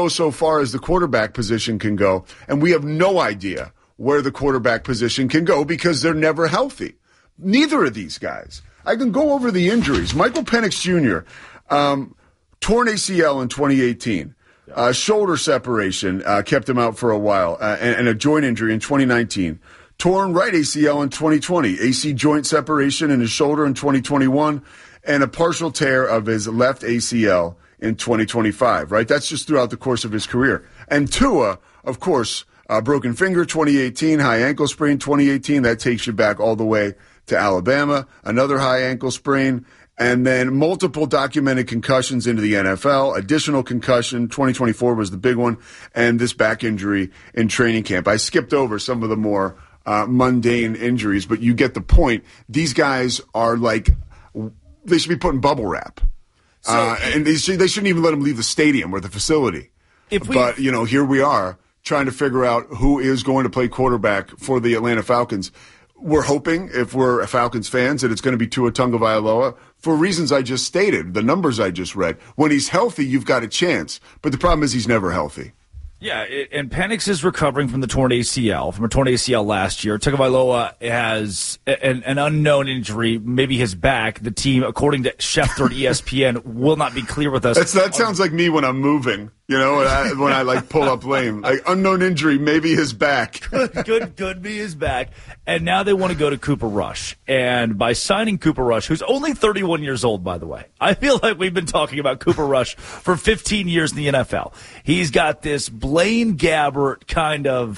go so far as the quarterback position can go, and we have no idea where the quarterback position can go because they're never healthy. Neither of these guys. I can go over the injuries. Michael Penix Jr., torn ACL in 2018. Shoulder separation kept him out for a while, and a joint injury in 2019. Torn right ACL in 2020. AC joint separation in his shoulder in 2021, and a partial tear of his left ACL in 2025, right? That's just throughout the course of his career. And Tua, of course, broken finger 2018, high ankle sprain 2018. That takes you back all the way to Alabama. Another high ankle sprain. And then multiple documented concussions into the NFL, additional concussion, 2024 was the big one, and this back injury in training camp. I skipped over some of the more mundane injuries, but you get the point. These guys are like, they should be put in bubble wrap. And they shouldn't even let them leave the stadium or the facility. But, here we are trying to figure out who is going to play quarterback for the Atlanta Falcons. We're hoping, if we're Falcons fans, that it's going to be Tua Tagovailoa for reasons I just stated, the numbers I just read. When he's healthy, you've got a chance. But the problem is he's never healthy. Yeah, and Penix is recovering from a torn ACL last year. Tagovailoa has an unknown injury, maybe his back. The team, according to Schefter at ESPN, will not be clear with us. That sounds like me when I'm moving, when I like pull up lane. Like, unknown injury, maybe his back. Could be his back. And now they want to go to Cooper Rush. And by signing Cooper Rush, who's only 31 years old, by the way. I feel like we've been talking about Cooper Rush for 15 years in the NFL. He's got this Blaine Gabbert kind of,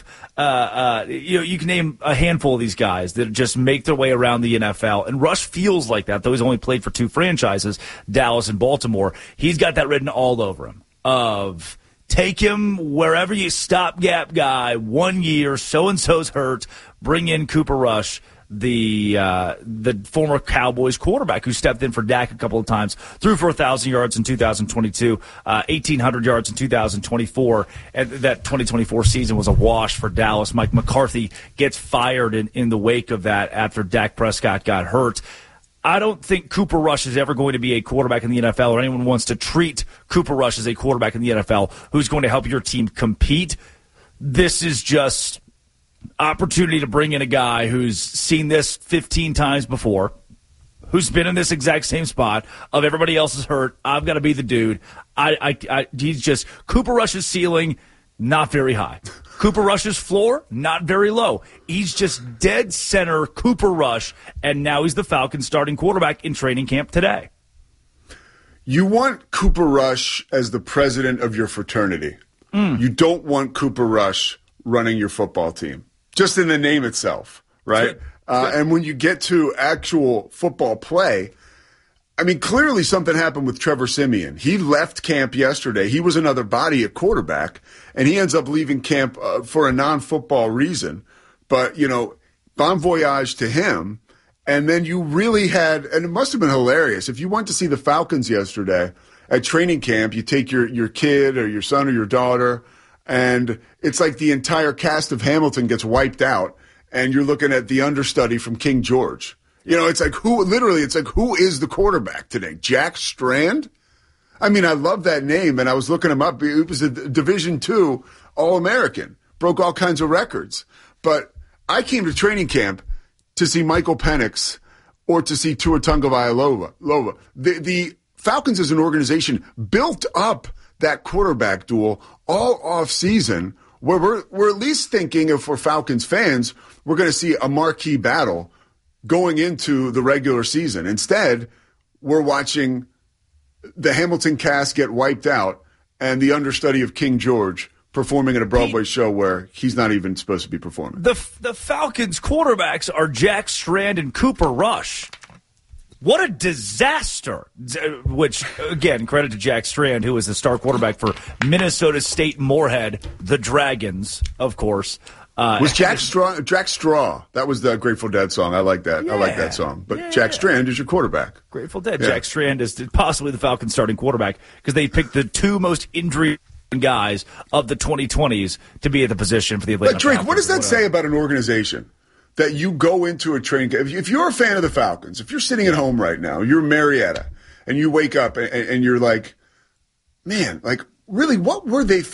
you can name a handful of these guys that just make their way around the NFL. And Rush feels like that, though he's only played for two franchises, Dallas and Baltimore. He's got that written all over him of take him wherever you stopgap guy, 1 year, so-and-so's hurt, bring in Cooper Rush, the former Cowboys quarterback who stepped in for Dak a couple of times, threw for 1,000 yards in 2022, 1,800 yards in 2024, and that 2024 season was a wash for Dallas. Mike McCarthy gets fired in the wake of that after Dak Prescott got hurt. I don't think Cooper Rush is ever going to be a quarterback in the NFL, or anyone wants to treat Cooper Rush as a quarterback in the NFL who's going to help your team compete. This is just opportunity to bring in a guy who's seen this 15 times before, who's been in this exact same spot of everybody else is hurt. I've got to be the dude. He's just Cooper Rush's ceiling, not very high. Cooper Rush's floor, not very low. He's just dead center Cooper Rush, and now he's the Falcons starting quarterback in training camp today. You want Cooper Rush as the president of your fraternity. You don't want Cooper Rush running your football team, just in the name itself, right? And when you get to actual football play, I mean, clearly something happened with Trevor Siemian. He left camp yesterday. He was another body at quarterback, and he ends up leaving camp for a non-football reason. But, bon voyage to him. And then you really had, and it must have been hilarious, if you went to see the Falcons yesterday at training camp, you take your kid or your son or your daughter, and it's like the entire cast of Hamilton gets wiped out, and you're looking at the understudy from King George. It's like who is the quarterback today? Jack Strand? I mean, I love that name, and I was looking him up. He was a Division II All-American, broke all kinds of records. But I came to training camp to see Michael Penix or to see Tua Tagovailoa. The Falcons as an organization built up that quarterback duel all off season, where we're at least thinking, if we're Falcons fans, we're going to see a marquee battle going into the regular season. Instead, we're watching the Hamilton cast get wiped out and the understudy of King George performing at a Broadway show where he's not even supposed to be performing. The Falcons quarterbacks are Jack Strand and Cooper Rush. What a disaster. Which, again, credit to Jack Strand, who is the star quarterback for Minnesota State Moorhead, the Dragons, of course. Was Jack Straw? That was the Grateful Dead song. I like that. Yeah, I like that song. But Jack Strand is your quarterback. Grateful Dead. Yeah. Jack Strand is possibly the Falcons starting quarterback because they picked the two most injury guys of the 2020s to be at the position for the Atlanta Drake, Falcons. what does that say about an organization that you go into a training camp? If you're a fan of the Falcons, if you're sitting at home right now, you're Marietta, and you wake up and you're like, man, like, really, what were they